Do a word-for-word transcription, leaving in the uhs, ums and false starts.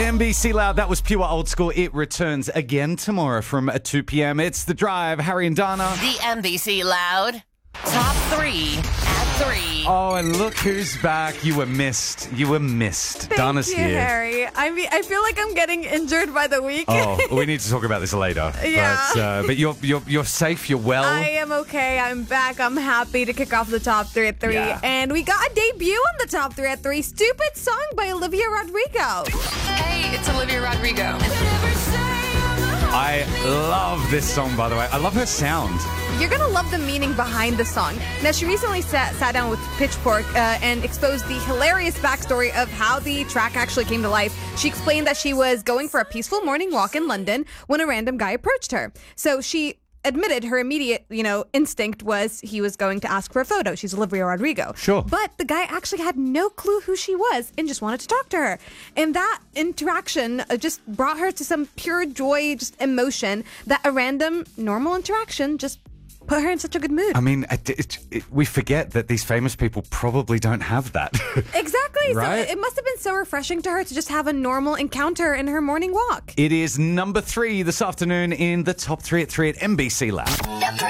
N B C Loud, that was pure old school. It returns again tomorrow from two p.m. It's The Drive, Harry and Dana. The N B C Loud Top three at three. Oh, and look who's back. You were missed. You were missed. Thank Dana's you, here. Harry. I mean, I feel like I'm getting injured by the week. Oh, we need to talk about this later. Yeah. But, uh, but you're, you're, you're safe. You're well. I am okay. I'm back. I'm happy to kick off the top three at three. Yeah. And we got a debut on the top three at three. Stupid Song by Olivia Rodrigo. Hey, it's Olivia Rodrigo. I love this song, by the way. I love her sound. You're going to love the meaning behind the song. Now, she recently sat, sat down with Pitchfork uh, and exposed the hilarious backstory of how the track actually came to life. She explained that she was going for a peaceful morning walk in London when a random guy approached her. So she admitted her immediate, you know, instinct was he was going to ask for a photo. She's Olivia Rodrigo. Sure. But the guy actually had no clue who she was and just wanted to talk to her. And that interaction uh, just brought her to some pure joy, just emotion, that a random, normal interaction just put her in such a good mood. I mean, it, it, it, we forget that these famous people probably don't have that. Exactly. Right? So it must have been so refreshing to her to just have a normal encounter in her morning walk. It is number three this afternoon in the top three at three at N B C Loud.